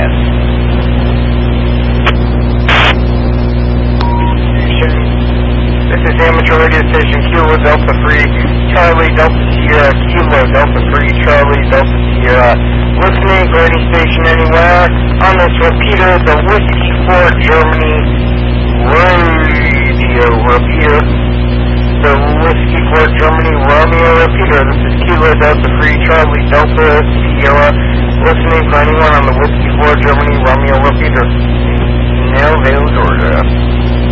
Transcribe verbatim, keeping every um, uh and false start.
S. This is amateur radio station Kilo Delta Free, Charlie Delta Sierra, Kilo Delta Free, Charlie Delta Sierra. Listening for any station anywhere on this repeater, the Whiskey for Germany radio repeater. The Whiskey for Germany Romeo repeater. This is Kilo Delta Free, Charlie Delta Sierra. Listening for anyone on the Whiskey for Germany Romeo repeater. Nailville, Georgia.